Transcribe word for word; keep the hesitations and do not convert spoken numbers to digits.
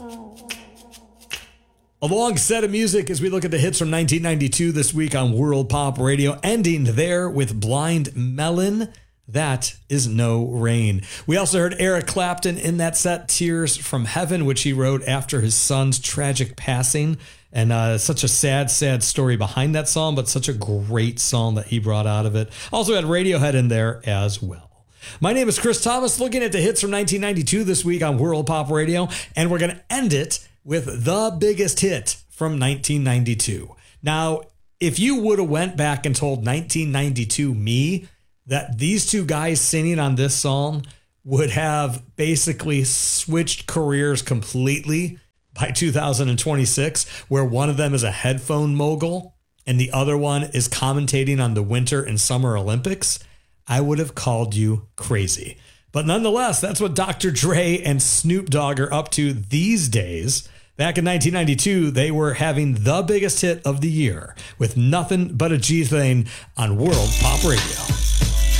A long set of music as we look at the hits from nineteen ninety-two this week on World Pop Radio, ending there with Blind Melon. That is No Rain. We also heard Eric Clapton in that set, Tears from Heaven, which he wrote after his son's tragic passing. And uh, such a sad, sad story behind that song, but such a great song that he brought out of it. Also had Radiohead in there as well. My name is Chris Thomas, looking at the hits from nineteen ninety-two this week on World Pop Radio, and we're going to end it with the biggest hit from nineteen ninety-two. Now, if you would have went back and told nineteen ninety-two me that these two guys singing on this song would have basically switched careers completely by two thousand twenty-six, where one of them is a headphone mogul and the other one is commentating on the Winter and Summer Olympics, I would have called you crazy. But nonetheless, that's what Doctor Dre and Snoop Dogg are up to these days. Back in nineteen ninety-two, they were having the biggest hit of the year with Nothing But a G Thing on World Pop Radio.